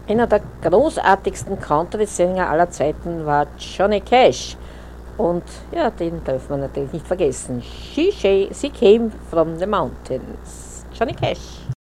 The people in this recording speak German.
Einer der großartigsten Country-Sänger aller Zeiten war Johnny Cash. Und ja, den darf man natürlich nicht vergessen. She came from the mountains. Johnny Cash.